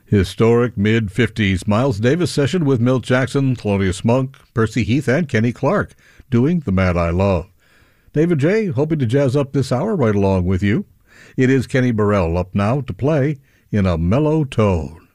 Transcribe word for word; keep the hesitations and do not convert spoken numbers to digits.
Historic mid-fifties Miles Davis session with Milt Jackson, Thelonious Monk, Percy Heath, and Kenny Clark doing The Man I Love. David J. hoping to jazz up this hour right along with you. It is Kenny Burrell up now to play In a Mellow Tone.